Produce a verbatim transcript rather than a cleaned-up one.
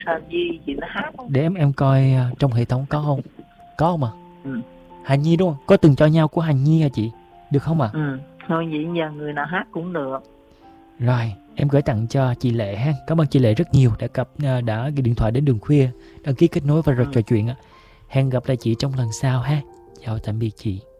Hà Nhi chị nó hát không? Để em em coi ờ, trong hệ thống có không? Có không ạ? Ừ. Hà Nhi đúng không? Có từng cho nhau của Hà Nhi hả chị? Được không ạ? Ừ. Thôi vậy giờ người nào hát cũng được. Rồi, em gửi tặng cho chị Lệ ha. Cảm ơn chị Lệ rất nhiều đã cập ờ, đã ghi điện thoại đến đường khuya, đăng ký kết nối và rồi Ừ. trò chuyện ạ. Hẹn gặp lại chị trong lần sau ha. Chào tạm biệt chị.